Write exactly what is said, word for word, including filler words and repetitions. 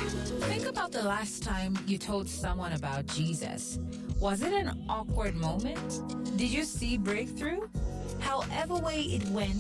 Think about the last time you told someone about Jesus. Was it an awkward moment? Did you see breakthrough? However way it went,